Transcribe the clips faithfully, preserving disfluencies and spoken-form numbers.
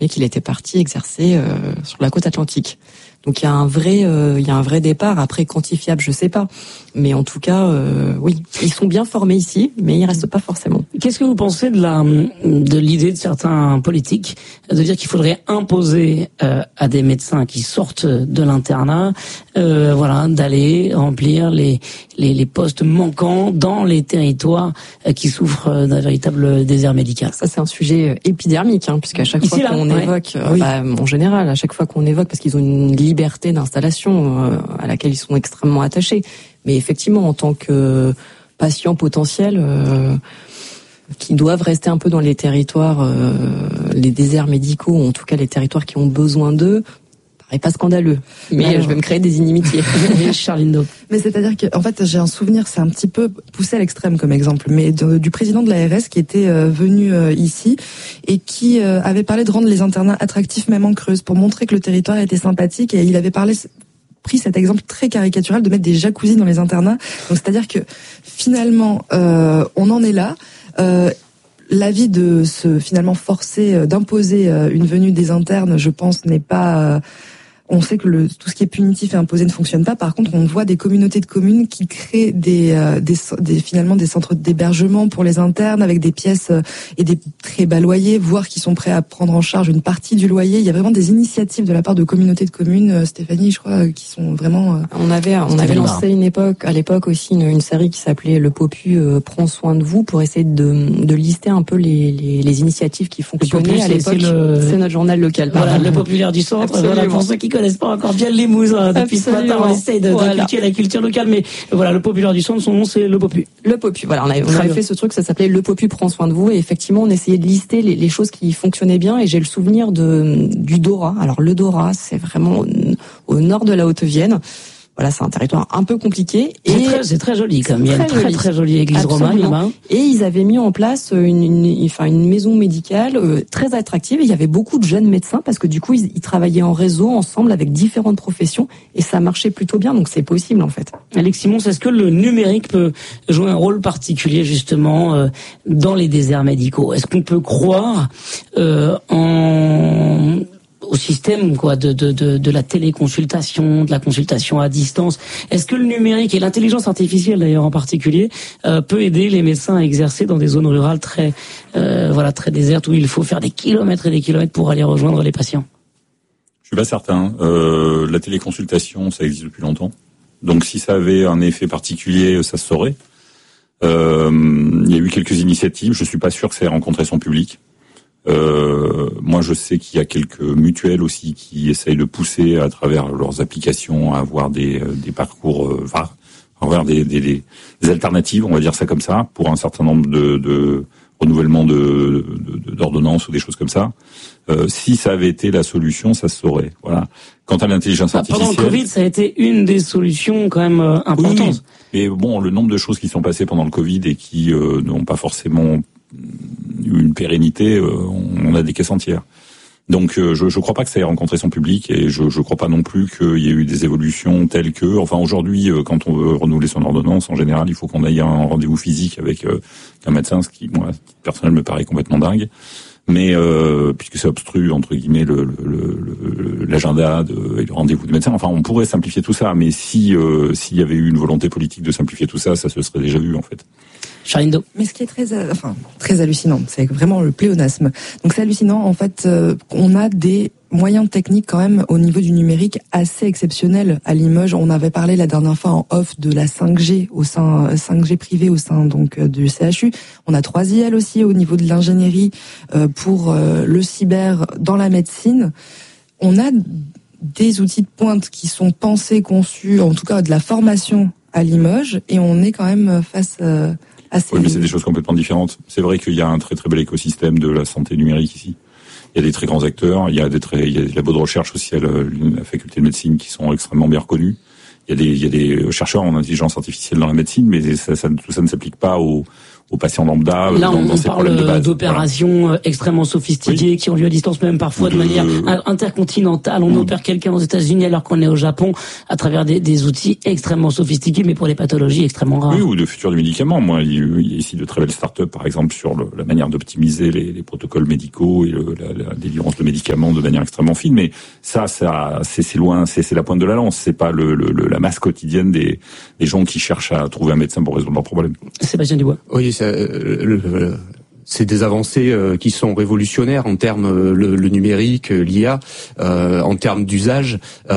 et qu'il était parti exercer euh, sur la côte atlantique. Donc il y a un vrai, euh, il y a un vrai départ. Après quantifiable, je sais pas, mais en tout cas, euh, oui, ils sont bien formés ici, mais ils restent pas forcément. Qu'est-ce que vous pensez de la, de l'idée de certains politiques de dire qu'il faudrait imposer euh, à des médecins qui sortent de l'internat, euh, voilà, d'aller remplir les, les les postes manquants dans les territoires euh, qui souffrent d'un véritable désert médical? Ça c'est un sujet épidermique, hein, puisqu'à chaque ici, fois qu'on là, évoque, ouais. euh, oui. bah, en général, à chaque fois qu'on évoque, parce qu'ils ont une liberté d'installation euh, à laquelle ils sont extrêmement attachés. Mais effectivement, en tant que patients potentiels, euh, qui doivent rester un peu dans les territoires, euh, les déserts médicaux, ou en tout cas les territoires qui ont besoin d'eux, paraît pas scandaleux. Mais Alors, je vais me créer des inimitiés. Charline. Mais c'est-à-dire que, en fait, j'ai un souvenir, c'est un petit peu poussé à l'extrême comme exemple, mais de, du président de l'A R S qui était euh, venu euh, ici et qui euh, avait parlé de rendre les internats attractifs même en Creuse pour montrer que le territoire était sympathique, et il avait parlé pris cet exemple très caricatural de mettre des jacuzzis dans les internats. Donc c'est-à-dire que finalement euh, on en est là. Euh, l'avis de se finalement forcer d'imposer une venue des internes, je pense, n'est pas. On sait que le, tout ce qui est punitif et imposé ne fonctionne pas. Par contre, on voit des communautés de communes qui créent des, euh, des, des finalement des centres d'hébergement pour les internes avec des pièces et des très bas loyers, voire qui sont prêts à prendre en charge une partie du loyer. Il y a vraiment des initiatives de la part de communautés de communes, Stéphanie, je crois, qui sont vraiment. Euh, on avait, on avait lancé une époque, à l'époque aussi une, une série qui s'appelait Le Popu euh, prend soin de vous, pour essayer de, de lister un peu les, les, les initiatives qui fonctionnaient Popu, à l'époque. C'est, le... c'est notre journal local. Voilà, pardon. le populaire du centre. Absolument. Voilà, pour ceux qui connaissent pas encore bien le Limousin, depuis ce matin, on essaye de, voilà. d'inculquer la culture locale, mais voilà, le populaire du centre, son nom c'est Le Popu. Le Popu, voilà, on avait, on avait fait ce truc, ça s'appelait Le Popu prend soin de vous, et effectivement, on essayait de lister les, les choses qui fonctionnaient bien, et j'ai le souvenir de, du Dora. Alors, le Dora, c'est vraiment au, au nord de la Haute-Vienne. Voilà, c'est un territoire un peu compliqué. C'est, et très, c'est très joli, comme il y a une très, joli. très jolie église romane là-bas. Et ils avaient mis en place une, une, enfin, une maison médicale euh, très attractive. Et il y avait beaucoup de jeunes médecins, parce que du coup, ils, ils travaillaient en réseau, ensemble, avec différentes professions, et ça marchait plutôt bien. Donc, c'est possible, en fait. Alex Simon, est-ce que le numérique peut jouer un rôle particulier, justement, euh, dans les déserts médicaux? Est-ce qu'on peut croire euh, en... au système quoi de, de de de la téléconsultation, de la consultation à distance? Est-ce que le numérique et l'intelligence artificielle d'ailleurs en particulier euh, peut aider les médecins à exercer dans des zones rurales très euh, voilà très désertes où il faut faire des kilomètres et des kilomètres pour aller rejoindre les patients? Je suis pas certain. Euh, la téléconsultation, ça existe depuis longtemps. Donc si ça avait un effet particulier, ça se saurait. Euh, il y a eu quelques initiatives. Je suis pas sûr que ça ait rencontré son public. Euh, moi, je sais qu'il y a quelques mutuelles aussi qui essayent de pousser à travers leurs applications à avoir des, des parcours, euh, enfin, avoir des, des, des alternatives, on va dire ça comme ça, pour un certain nombre de, de renouvellements de, de, d'ordonnances ou des choses comme ça. Euh, si ça avait été la solution, ça se saurait. Voilà. Quant à l'intelligence artificielle, pendant le Covid, ça a été une des solutions quand même euh, importantes. Oui, mais bon, le nombre de choses qui sont passées pendant le Covid et qui euh, n'ont pas forcément une pérennité, euh, on a des caisses entières. Donc euh, je ne crois pas que ça ait rencontré son public, et je ne crois pas non plus qu'il y ait eu des évolutions telles que... Enfin aujourd'hui, euh, quand on veut renouveler son ordonnance, en général, il faut qu'on aille à un rendez-vous physique avec euh, un médecin, ce qui, moi, personnellement, me paraît complètement dingue. Mais euh, puisque ça obstrue, entre guillemets, le, le, le, l'agenda de, et le rendez-vous de médecin, enfin on pourrait simplifier tout ça, mais si euh, s'il y avait eu une volonté politique de simplifier tout ça, ça se serait déjà vu en fait. Charindo. Mais ce qui est très, enfin, très hallucinant, c'est vraiment le pléonasme. Donc c'est hallucinant, en fait, euh, on a des moyens techniques quand même au niveau du numérique assez exceptionnels à Limoges. On avait parlé la dernière fois en off de la cinq G au sein cinq G privé au sein donc du C H U. On a trois I L aussi au niveau de l'ingénierie euh, pour euh, le cyber dans la médecine. On a des outils de pointe qui sont pensés, conçus, en tout cas de la formation à Limoges, et on est quand même face euh, Oui, mais c'est des choses complètement différentes. C'est vrai qu'il y a un très très bel écosystème de la santé numérique ici. Il y a des très grands acteurs, il y a des très, il y a des labos de recherche aussi à la, la faculté de médecine qui sont extrêmement bien reconnus. Il y a des, il y a des chercheurs en intelligence artificielle dans la médecine, mais ça, ça, tout ça ne s'applique pas aux, aux patients lambda. Là, dans, on, dans on ces parle d'opérations voilà. extrêmement sophistiquées oui. qui ont lieu à distance, même parfois de, de manière intercontinentale. On mmh. opère quelqu'un aux États-Unis alors qu'on est au Japon à travers des, des outils extrêmement sophistiqués, mais pour les pathologies extrêmement rares. Oui, ou de futurs médicaments. Moi, il y a, il y a ici de très belles startups, par exemple, sur le, la manière d'optimiser les, les protocoles médicaux et le, la, la délivrance de médicaments de manière extrêmement fine. Mais ça, ça, c'est, c'est loin, c'est, c'est la pointe de la lance. C'est pas le, le, le, la masse quotidienne des, des gens qui cherchent à trouver un médecin pour résoudre leurs problèmes. Sébastien Dubois. Oui, ça, euh, le, le, c'est des avancées euh, qui sont révolutionnaires en termes euh, le, le numérique, euh, l'I A, euh, en termes d'usage.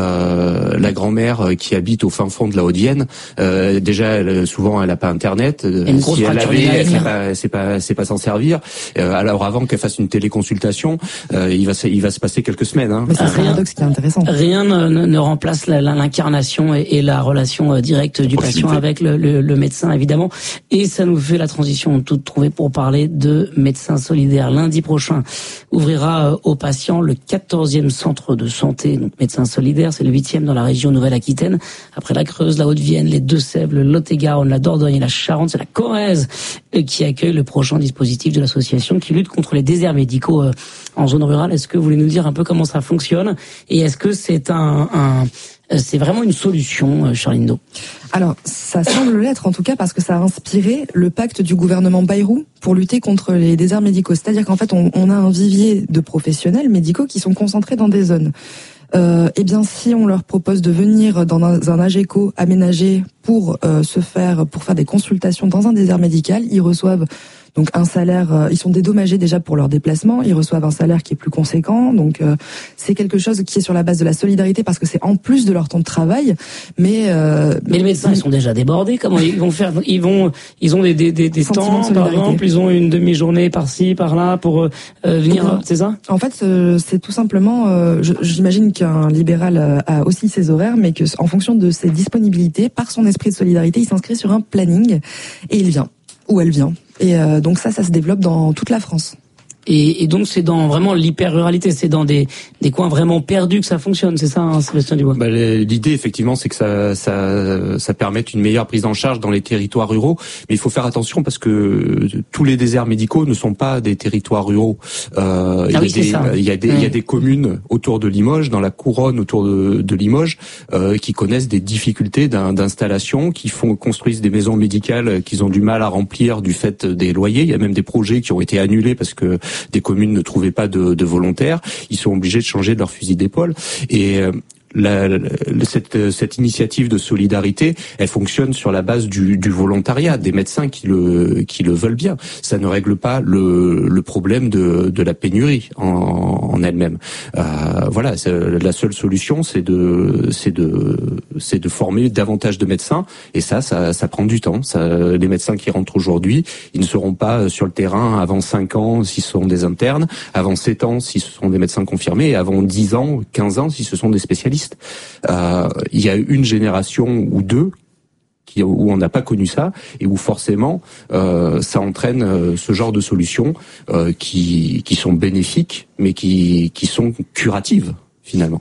Euh, la grand-mère qui habite au fin fond de la Haute-Vienne, euh, déjà, elle, souvent, elle n'a pas Internet. Une si elle avait, elle sait pas, c'est pas, c'est pas s'en servir. Euh, alors avant qu'elle fasse une téléconsultation, euh, il va, il va se passer quelques semaines. Hein. Mais c'est un paradoxe qui est intéressant. Rien ne, ne, ne remplace la, l'incarnation et, et la relation directe du patient avec le, le, le médecin, évidemment. Et ça nous fait la transition toute trouvée pour parler de Médecins solidaires. Lundi prochain ouvrira aux patients le quatorzième centre de santé, donc Médecins solidaires, c'est le huitième dans la région Nouvelle-Aquitaine. Après la Creuse, la Haute-Vienne, les Deux-Sèvres, le Lot-et-Garonne, la Dordogne et la Charente, c'est la Corrèze qui accueille le prochain dispositif de l'association qui lutte contre les déserts médicaux en zone rurale. Est-ce que vous voulez nous dire un peu comment ça fonctionne et est-ce que c'est un, un c'est vraiment une solution, Charline Do? Alors, ça semble l'être en tout cas parce que ça a inspiré le pacte du gouvernement Bayrou pour lutter contre les déserts médicaux. C'est-à-dire qu'en fait, on, on a un vivier de professionnels médicaux qui sont concentrés dans des zones. Euh, eh bien, si on leur propose de venir dans un, un AGECO aménagé pour euh, se faire, pour faire des consultations dans un désert médical, ils reçoivent donc un salaire, euh, ils sont dédommagés déjà pour leur déplacement, ils reçoivent un salaire qui est plus conséquent, donc euh, c'est quelque chose qui est sur la base de la solidarité parce que c'est en plus de leur temps de travail, mais euh, mais les médecins ils sont déjà débordés, comment ils vont faire? Ils vont, ils ont des des des, des temps de par exemple, ils ont une demi-journée par-ci par-là pour euh, venir, bien, c'est ça? En fait, euh, c'est tout simplement, euh, je, j'imagine qu'un libéral a aussi ses horaires, mais que en fonction de ses disponibilités, par son esprit de solidarité, il s'inscrit sur un planning et il vient ou elle vient. Et euh, donc ça, ça se développe dans toute la France. Et, et donc c'est dans vraiment l'hyper-ruralité, c'est dans des, des coins vraiment perdus que ça fonctionne, c'est ça, hein, Sébastien Dubois? Bah, l'idée, effectivement, c'est que ça, ça, ça permette une meilleure prise en charge dans les territoires ruraux. Mais il faut faire attention parce que tous les déserts médicaux ne sont pas des territoires ruraux. Euh, ah oui, c'est ça. Il y a des, il y a des communes autour de Limoges, dans la couronne autour de, de Limoges, euh, qui connaissent des difficultés d'installation, qui font construisent des maisons médicales qu'ils ont du mal à remplir du fait des loyers. Il y a même des projets qui ont été annulés parce que des communes ne trouvaient pas de, de volontaires, ils sont obligés de changer de leur fusil d'épaule. Et euh, La, la, cette, cette initiative de solidarité, elle fonctionne sur la base du, du volontariat, des médecins qui le, qui le veulent bien. Ça ne règle pas le, le problème de, de la pénurie en, en elle-même. Euh, voilà, la seule solution, c'est de, c'est de, c'est de former davantage de médecins. Et ça, ça, ça prend du temps. Ça, les médecins qui rentrent aujourd'hui, ils ne seront pas sur le terrain avant cinq ans si ce sont des internes, avant sept ans si ce sont des médecins confirmés, et avant dix ans, quinze ans si ce sont des spécialistes. Euh, il y a une génération ou deux qui, où on n'a pas connu ça et où forcément euh, ça entraîne euh, ce genre de solutions euh, qui, qui sont bénéfiques mais qui, qui sont curatives finalement.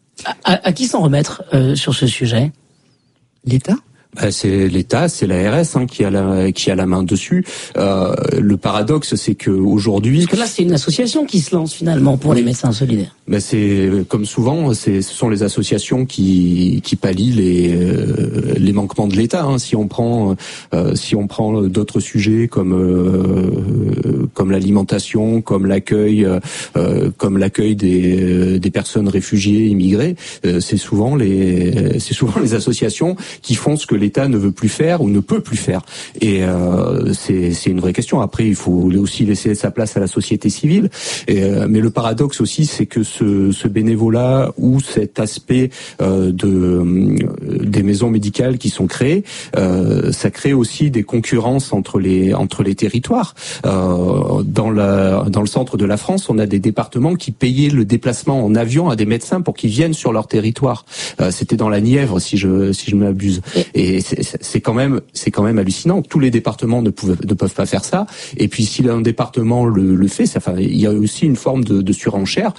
À, à, à qui s'en remettre euh, sur ce sujet? L'État? Bah, c'est l'État, c'est l'A R S hein, qui a la qui a la main dessus. Euh, le paradoxe, c'est que aujourd'hui, parce que là, c'est une association qui se lance finalement pour les médecins solidaires. Bah, c'est comme souvent, c'est ce sont les associations qui qui pallient les euh, les manquements de l'État. Hein. Si on prend euh, si on prend d'autres sujets comme euh, comme l'alimentation, comme l'accueil, euh, comme l'accueil des des personnes réfugiées, immigrées, euh, c'est souvent les c'est souvent les associations qui font ce que l'État ne veut plus faire ou ne peut plus faire. Et euh, c'est, c'est une vraie question. Après, il faut aussi laisser sa place à la société civile. Et, euh, mais le paradoxe aussi, c'est que ce, ce bénévolat ou cet aspect euh, de euh, des maisons médicales qui sont créées, euh, ça crée aussi des concurrences entre les entre les territoires. Euh, dans la dans le centre de la France, on a des départements qui payaient le déplacement en avion à des médecins pour qu'ils viennent sur leur territoire. Euh, c'était dans la Nièvre, si je si je ne m'abuse. Et Et c'est, c'est quand même, c'est quand même hallucinant. Tous les départements ne peuvent, ne peuvent pas faire ça. Et puis, si un département le, le fait, ça, enfin, il y a aussi une forme de, de surenchère où les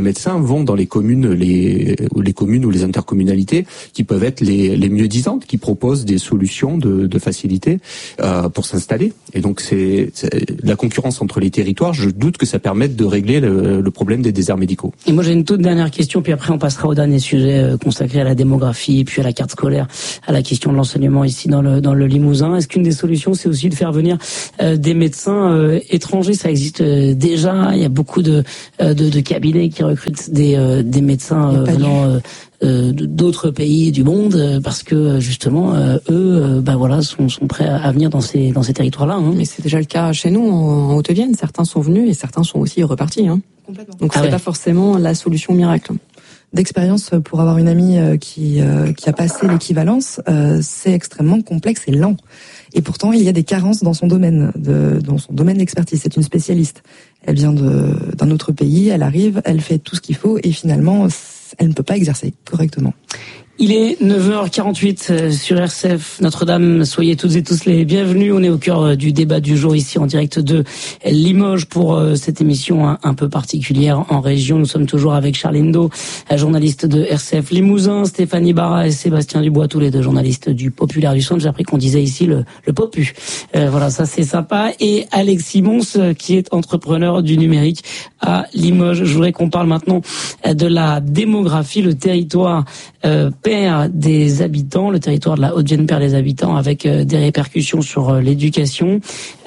médecins vont dans les communes, les, les communes ou les intercommunalités qui peuvent être les, les mieux disantes, qui proposent des solutions de, de facilité euh, pour s'installer. Et donc c'est, c'est la concurrence entre les territoires. Je doute que ça permette de régler le, le problème des déserts médicaux. Et moi j'ai une toute dernière question, puis après on passera au dernier sujet euh, consacré à la démographie, puis à la carte scolaire, à la question de l'enseignement ici dans le dans le Limousin. Est-ce qu'une des solutions c'est aussi de faire venir euh, des médecins euh, étrangers? Ça existe euh, déjà. Il y a beaucoup de euh, de, de cabinets qui recrutent des euh, des médecins euh, venant euh, euh, d'autres pays du monde, parce que justement euh, eux, euh, bah voilà, sont sont prêts à venir dans ces dans ces territoires-là. Hein. Mais c'est déjà le cas chez nous en, en Haute-Vienne. Certains sont venus et certains sont aussi repartis. Hein. Complètement. Donc ah c'est ouais. pas forcément la solution miracle. D'expérience, pour avoir une amie qui euh, qui a passé l'équivalence, euh, c'est extrêmement complexe et lent. Et pourtant, il y a des carences dans son domaine, de, dans son domaine d'expertise. C'est une spécialiste. Elle vient de, d'un autre pays, elle arrive, elle fait tout ce qu'il faut et finalement, elle ne peut pas exercer correctement. Il est neuf heures quarante-huit sur R C F Notre-Dame. Soyez toutes et tous les bienvenus. On est au cœur du débat du jour ici en direct de Limoges pour cette émission un peu particulière en région. Nous sommes toujours avec Charline Do, journaliste de R C F Limousin, Stéphanie Barra et Sébastien Dubois, tous les deux journalistes du Populaire du Centre. J'ai appris qu'on disait ici le, le Popu. Euh, voilà, ça c'est sympa. Et Alex Simons qui est entrepreneur du numérique à Limoges. Je voudrais qu'on parle maintenant de la démographie, le territoire euh, perd des habitants, le territoire de la Haute-Vienne perd des habitants avec euh, des répercussions sur euh, l'éducation.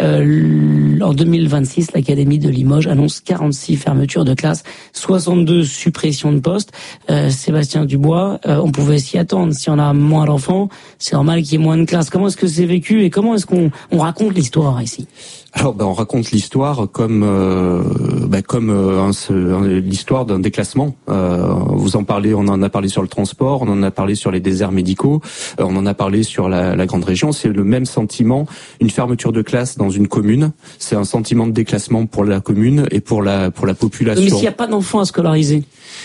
Euh, en deux mille vingt-six, l'Académie de Limoges annonce quarante-six fermetures de classes, soixante-deux suppressions de postes. Euh, Sébastien Dubois, euh, on pouvait s'y attendre. Si on a moins d'enfants, c'est normal qu'il y ait moins de classes. Comment est-ce que c'est vécu et comment est-ce qu'on on raconte l'histoire ici ? Alors, ben, on raconte l'histoire comme euh, ben, comme euh, un, un, l'histoire d'un déclassement. Euh, vous en parlez, on en a parlé sur le transport, on en a parlé sur les déserts médicaux, euh, on en a parlé sur la, la grande région. C'est le même sentiment. Une fermeture de classe dans une commune, c'est un sentiment de déclassement pour la commune et pour la pour la population. Mais s'il n'y a pas d'enfants à scolariser,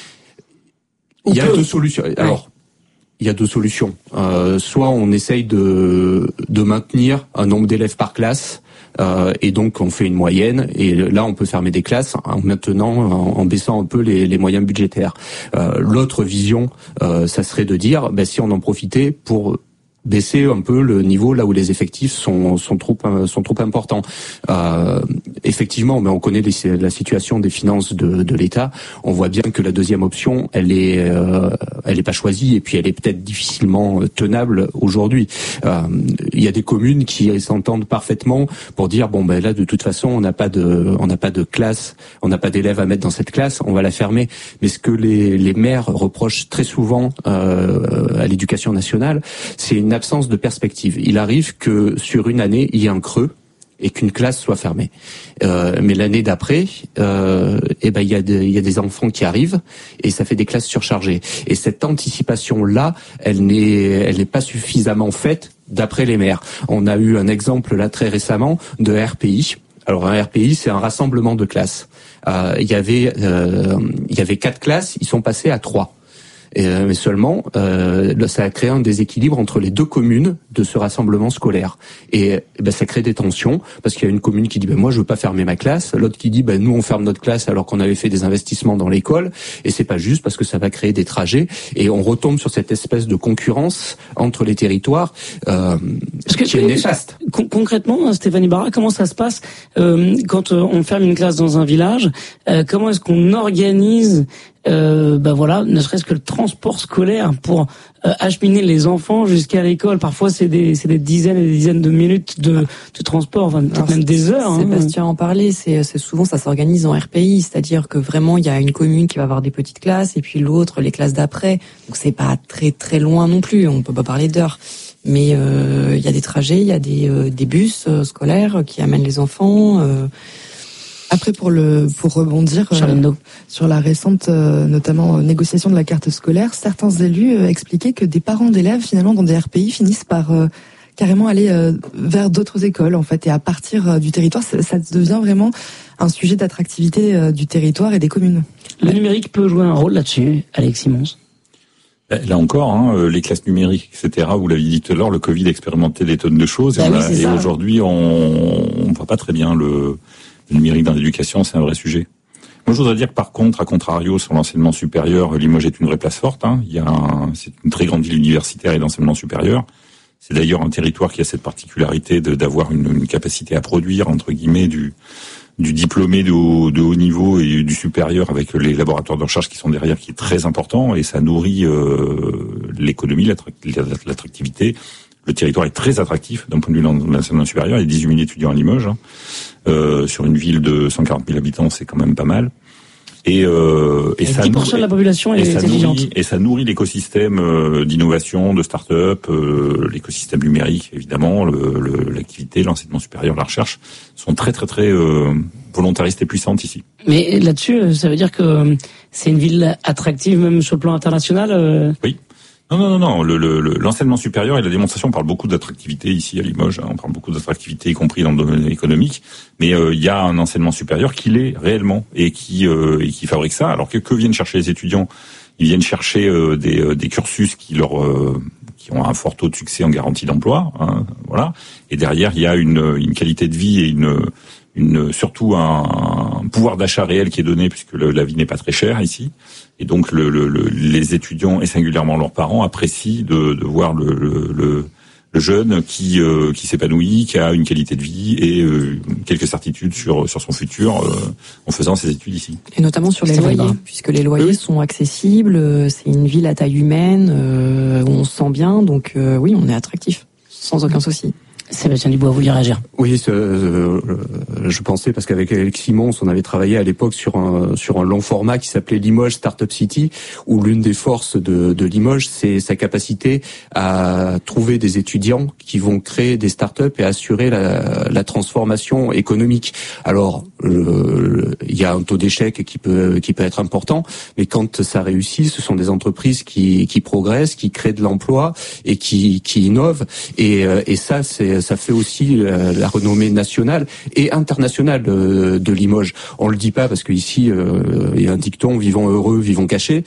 il y a deux solutions. Alors. Il y a deux solutions. Euh, soit on essaye de de maintenir un nombre d'élèves par classe. Euh, et donc on fait une moyenne et là on peut fermer des classes en maintenant en, en baissant un peu les, les moyens budgétaires. Euh, l'autre vision, euh, ça serait de dire ben, si on en profitait pour baisser un peu le niveau là où les effectifs sont sont trop sont trop importants. Euh, effectivement, mais on connaît les, la situation des finances de, de l'État. On voit bien que la deuxième option, elle est euh, elle est pas choisie et puis elle est peut-être difficilement tenable aujourd'hui. Euh, il y a des communes qui s'entendent parfaitement pour dire bon ben là de toute façon on n'a pas de on n'a pas de classe, on n'a pas d'élèves à mettre dans cette classe, on va la fermer. Mais ce que les les maires reprochent très souvent euh, à l'Éducation nationale, c'est une absence de perspective. Il arrive que sur une année, il y ait un creux et qu'une classe soit fermée. Euh, mais l'année d'après, euh, eh ben il y a des, il y a des enfants qui arrivent et ça fait des classes surchargées. Et cette anticipation-là, elle n'est, elle n'est pas suffisamment faite d'après les maires. On a eu un exemple là très récemment de R P I. Alors un R P I, c'est un rassemblement de classes. Euh, il y avait, euh, il y avait quatre classes, ils sont passés à trois. Et, mais seulement, euh, ça a créé un déséquilibre entre les deux communes de ce rassemblement scolaire. Et, et ben, ça crée des tensions, parce qu'il y a une commune qui dit ben, « moi, je veux pas fermer ma classe », l'autre qui dit ben, « nous, on ferme notre classe alors qu'on avait fait des investissements dans l'école », et c'est pas juste parce que ça va créer des trajets, et on retombe sur cette espèce de concurrence entre les territoires euh, parce que, qui est néfaste. Con- concrètement, Stéphanie Barra, comment ça se passe euh, quand euh, on ferme une classe dans un village euh, Comment est-ce qu'on organise Euh, ben voilà, ne serait-ce que le transport scolaire pour euh, acheminer les enfants jusqu'à l'école. Parfois, c'est des c'est des dizaines et des dizaines de minutes de, de transport, enfin peut-être même des heures. Sébastien hein. en parlait. C'est c'est souvent ça s'organise en R P I, c'est-à-dire que vraiment il y a une commune qui va avoir des petites classes et puis l'autre les classes d'après. Donc c'est pas très très loin non plus. On peut pas parler d'heures. Mais euh, il y a des trajets, il y a des euh, des bus euh, scolaires qui amènent les enfants. Euh, Après, pour le pour rebondir euh, sur la récente, euh, notamment euh, négociation de la carte scolaire, certains élus euh, expliquaient que des parents d'élèves, finalement, dans des R P I, finissent par euh, carrément aller euh, vers d'autres écoles, en fait, et à partir euh, du territoire, ça, ça devient vraiment un sujet d'attractivité euh, du territoire et des communes. Le numérique peut jouer un rôle là-dessus, Alex Simons. Là encore, hein, les classes numériques, et cetera, vous l'avez dit tout à l'heure, le Covid a expérimenté des tonnes de choses, et, ah on oui, a, et ça. aujourd'hui, on ne voit pas très bien le... Le numérique dans l'éducation, c'est un vrai sujet. Moi, je voudrais dire que par contre, à contrario, sur l'enseignement supérieur, Limoges est une vraie place forte. Hein. Il y a un, c'est une très grande ville universitaire et d'enseignement supérieur. C'est d'ailleurs un territoire qui a cette particularité de, d'avoir une, une capacité à produire, entre guillemets, du, du diplômé de haut, de haut niveau et du supérieur avec les laboratoires de recherche qui sont derrière, qui est très important, et ça nourrit euh, l'économie, l'attractivité. Le territoire est très attractif d'un point de vue de l'enseignement supérieur. Il y a dix-huit mille étudiants à Limoges. Hein. Euh, sur une ville de cent quarante mille habitants, c'est quand même pas mal. Et, euh, et, et ça dix pour cent de la population est étudiante. Et ça nourrit l'écosystème euh, d'innovation, de start-up, euh, l'écosystème numérique, évidemment, le, le, l'activité, l'enseignement supérieur, la recherche sont très très très euh, volontaristes et puissantes ici. Mais là-dessus, ça veut dire que c'est une ville attractive même sur le plan international euh... Oui. Non, non, non, non. Le, le, l'enseignement supérieur et la démonstration, on parle beaucoup d'attractivité ici à Limoges. Hein, on parle beaucoup d'attractivité, y compris dans le domaine économique. Mais euh, il y a un enseignement supérieur qui l'est réellement et qui euh, et qui fabrique ça. Alors que que viennent chercher les étudiants? Ils viennent chercher euh, des, euh, des cursus qui leur euh, qui ont un fort taux de succès en garantie d'emploi. Hein, voilà. Et derrière, il y a une, une qualité de vie et une une surtout un, un pouvoir d'achat réel qui est donné puisque le, la vie n'est pas très chère ici. Et donc le, le, le, les étudiants et singulièrement leurs parents apprécient de, de voir le, le, le, le jeune qui, euh, qui s'épanouit, qui a une qualité de vie et euh, quelques certitudes sur, sur son futur euh, en faisant ses études ici. Et notamment sur les c'est loyers, vrai. puisque les loyers oui. sont accessibles, c'est une ville à taille humaine, euh, où on se sent bien, donc euh, oui, on est attractif, sans aucun souci. Sébastien Dubois, vous voulez réagir? Oui, euh, je pensais parce qu'avec Alex Simons, on avait travaillé à l'époque sur un sur un long format qui s'appelait Limoges Startup City, où l'une des forces de, de Limoges, c'est sa capacité à trouver des étudiants qui vont créer des startups et assurer la, la transformation économique. Alors, le, il y a un taux d'échec qui peut qui peut être important, mais quand ça réussit, ce sont des entreprises qui qui progressent, qui créent de l'emploi et qui qui innovent. Et et ça, c'est ça fait aussi la, la renommée nationale et internationale de, de Limoges. On le dit pas parce qu'ici euh, il y a un dicton, vivons heureux, vivons cachés.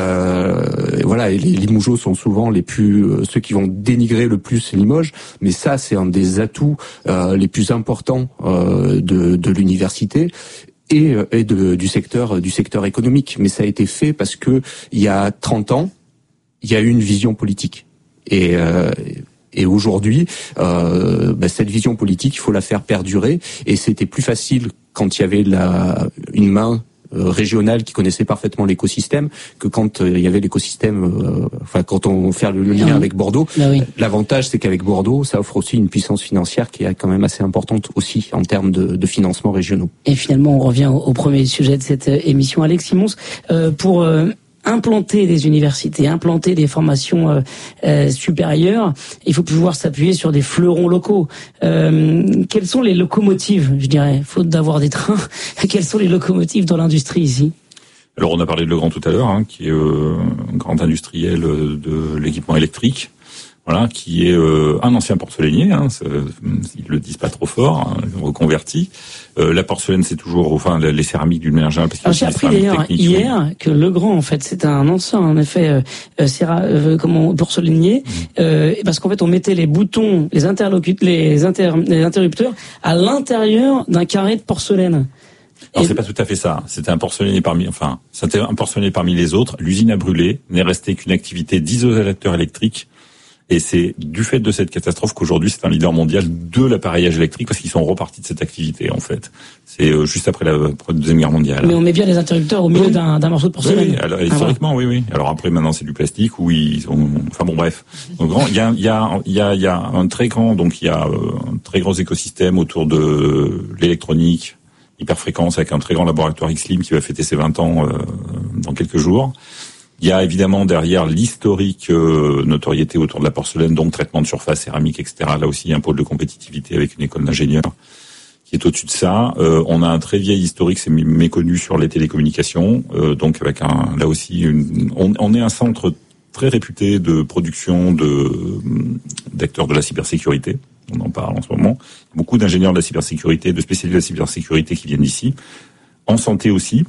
Euh, voilà, et les Limougeaux sont souvent les plus euh, ceux qui vont dénigrer le plus Limoges, mais ça c'est un des atouts euh, les plus importants euh, de, de l'université. Et, et de, du secteur du secteur économique. Mais ça a été fait parce que il y a trente ans, il y a eu une vision politique. Et euh, Et aujourd'hui, euh, bah, cette vision politique, il faut la faire perdurer. Et c'était plus facile quand il y avait la, une main euh, régionale qui connaissait parfaitement l'écosystème que quand euh, il y avait l'écosystème. Euh, enfin, quand on fait le, le lien avec Bordeaux, bah oui. L'avantage, c'est qu'avec Bordeaux, ça offre aussi une puissance financière qui est quand même assez importante aussi en termes de, de financement régionaux. Et finalement, on revient au, au premier sujet de cette émission, Alex Simons, euh, pour euh, implanter des universités, implanter des formations euh, euh, supérieures, il faut pouvoir s'appuyer sur des fleurons locaux. Euh, quelles sont les locomotives, je dirais, faute d'avoir des trains, quelles sont les locomotives dans l'industrie ici ? Alors on a parlé de Legrand tout à l'heure, hein, qui est euh, un grand industriel de l'équipement électrique. Voilà, qui est euh, un ancien porcelainier, hein, ils le disent pas trop fort, hein, reconverti. Euh, la porcelaine, c'est toujours, enfin, les céramiques d'une manière générale. Parce Alors j'ai appris d'ailleurs hier que Legrand, en fait, c'est un ancien, en effet, euh, céra, euh, comment, porcelainier, mmh. euh, parce qu'en fait, on mettait les boutons, les interlocuteurs, les, inter, les interrupteurs à l'intérieur d'un carré de porcelaine. Alors c'est pas tout à fait ça. C'était un porcelainier parmi, enfin, c'était un porcelainier parmi les autres. L'usine a brûlé, n'est resté qu'une activité d'isolateurs électriques. Et c'est du fait de cette catastrophe qu'aujourd'hui c'est un leader mondial de l'appareillage électrique parce qu'ils sont repartis de cette activité en fait. C'est euh, juste après la, après la deuxième guerre mondiale. Mais on met bien les interrupteurs au milieu oui. d'un, d'un morceau de porcelaine. Oui, oui. Alors, historiquement, ah, oui, oui. Alors après maintenant c'est du plastique où ils ont, enfin bon bref. Donc il y a, il y a, il y a, il y a un très grand, donc il y a un très gros écosystème autour de l'électronique, hyperfréquence avec un très grand laboratoire X-Lim qui va fêter ses vingt ans euh, dans quelques jours. Il y a évidemment derrière l'historique euh, notoriété autour de la porcelaine, donc traitement de surface, céramique, et cetera. Là aussi, il y a un pôle de compétitivité avec une école d'ingénieurs qui est au-dessus de ça. Euh, on a un très vieil historique, c'est méconnu sur les télécommunications, euh, donc avec un, là aussi, une, on, on est un centre très réputé de production de d'acteurs de la cybersécurité. On en parle en ce moment. Beaucoup d'ingénieurs de la cybersécurité, de spécialistes de la cybersécurité qui viennent d'ici. En santé aussi.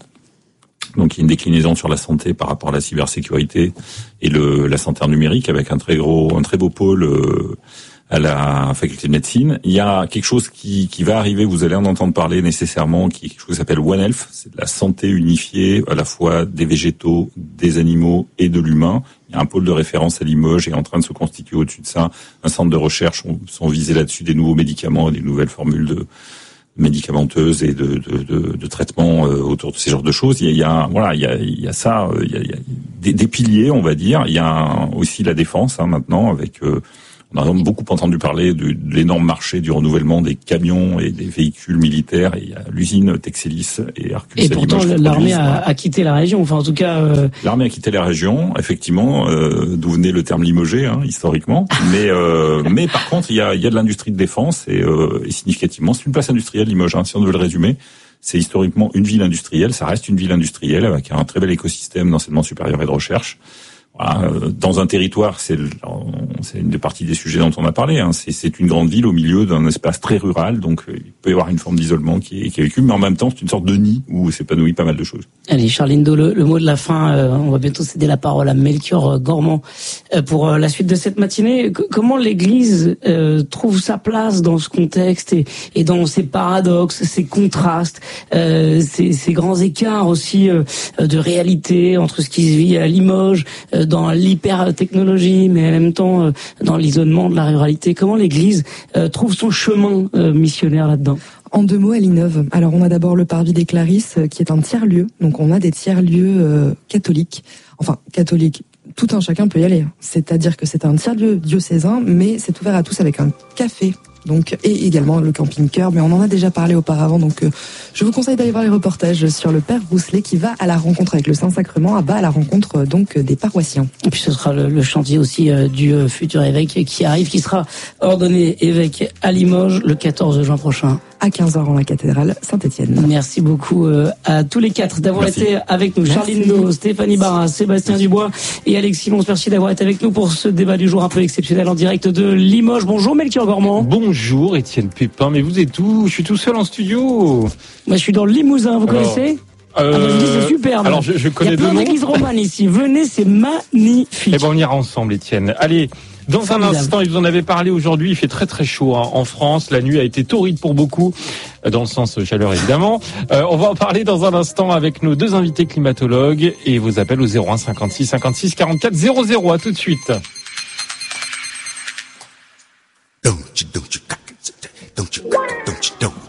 Donc il y a une déclinaison sur la santé par rapport à la cybersécurité et le, la santé en numérique avec un très gros, un très beau pôle euh, à la faculté de médecine. Il y a quelque chose qui, qui va arriver, vous allez en entendre parler nécessairement, qui est quelque chose qui s'appelle One Health. C'est de la santé unifiée, à la fois des végétaux, des animaux et de l'humain. Il y a un pôle de référence à Limoges et en train de se constituer au-dessus de ça. Un centre de recherche sont visés là-dessus des nouveaux médicaments et des nouvelles formules de médicamenteuses et de, de, de, de traitements euh, autour de ces genres de choses. Il y a, il y a voilà, il y a, il y a ça, il y a, il y a des, des piliers, on va dire. Il y a un, aussi la défense hein, maintenant avec. Euh, On a beaucoup entendu parler de, de l'énorme marché du renouvellement des camions et des véhicules militaires. Et il y a l'usine Texelis et Hercules. Et pourtant, l'armée a, a quitté la région. Enfin, en tout cas, euh... l'armée a quitté la région, effectivement, euh, d'où venait le terme limogé, hein, historiquement. Mais, euh, mais par contre, il y a, il y a de l'industrie de défense et, euh, et significativement, c'est une place industrielle, Limoges. Hein, si on devait le résumer, c'est historiquement une ville industrielle. Ça reste une ville industrielle avec un très bel écosystème d'enseignement supérieur et de recherche. Voilà, dans un territoire, c'est, c'est une des parties des sujets dont on a parlé. Hein. C'est, c'est une grande ville au milieu d'un espace très rural, donc il peut y avoir une forme d'isolement qui est, qui est vécue, mais en même temps, c'est une sorte de nid où s'épanouit pas mal de choses. Allez, Charline Do, le, le mot de la fin. Euh, on va bientôt céder la parole à Melchior Gormand euh, pour euh, la suite de cette matinée. C- comment l'Église euh, trouve sa place dans ce contexte et, et dans ces paradoxes, ces contrastes, euh, ces, ces grands écarts aussi euh, de réalité entre ce qui se vit à Limoges, euh, dans l'hyper-technologie, mais en même temps euh, dans l'isolement de la ruralité. Comment l'Église euh, trouve son chemin euh, missionnaire là-dedans ? En deux mots, elle innove. Alors, on a d'abord le Parvis des Clarisses, euh, qui est un tiers-lieu. Donc, on a des tiers-lieux euh, catholiques. Enfin, catholiques. Tout un chacun peut y aller. C'est-à-dire que c'est un tiers-lieu diocésain, mais c'est ouvert à tous avec un café. Donc, et également le camping-cœur, mais on en a déjà parlé auparavant. Donc, euh, je vous conseille d'aller voir les reportages sur le Père Rousselet qui va à la rencontre avec le Saint-Sacrement, à bas à la rencontre euh, donc des paroissiens. Et puis ce sera le, le chantier aussi euh, du euh, futur évêque qui arrive, qui sera ordonné évêque à Limoges le quatorze juin prochain. À quinze heures en la cathédrale Saint-Étienne. Merci beaucoup euh, à tous les quatre d'avoir Merci. été avec nous. Merci. Charline Do, Stéphanie Barras, Sébastien merci. Dubois et Alex Simon. Merci d'avoir été avec nous pour ce débat du jour un peu exceptionnel en direct de Limoges. Bonjour Melchior Gormand. Bonjour Étienne Pépin, mais vous êtes où ? Je suis tout seul en studio. Moi je suis dans le Limousin, vous Alors, connaissez ? euh, Ah ben, je dis c'est superbe. Alors je, je connais Il y a deux plein noms. d'églises romanes ici. Venez, c'est magnifique. Eh ben on ira ensemble Étienne. Allez. Dans Formidable. un instant, ils vous en avez parlé aujourd'hui, il fait très très chaud hein. En France. La nuit a été torride pour beaucoup, dans le sens chaleur évidemment. Euh, on va en parler dans un instant avec nos deux invités climatologues et vos appels au zéro un cinquante-six cinquante-six quarante-quatre zéro zéro. À tout de suite. Don't you, don't you, don't you, don't you, don't you, don't.